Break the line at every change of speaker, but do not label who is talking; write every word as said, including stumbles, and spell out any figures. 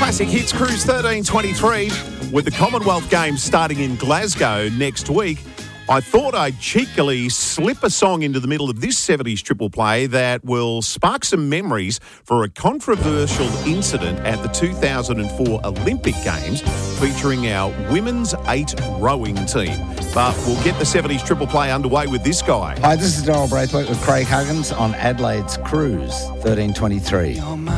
Classic Hits Cruise thirteen twenty-three. With the Commonwealth Games starting in Glasgow next week, I thought I'd cheekily slip a song into the middle of this seventies triple play that will spark some memories for a controversial incident at the two thousand four Olympic Games featuring our women's eight rowing team. But we'll get the seventies triple play underway with this guy.
Hi, this is Darryl Braithwaite with Craig Huggins on Adelaide's Cruise thirteen twenty-three.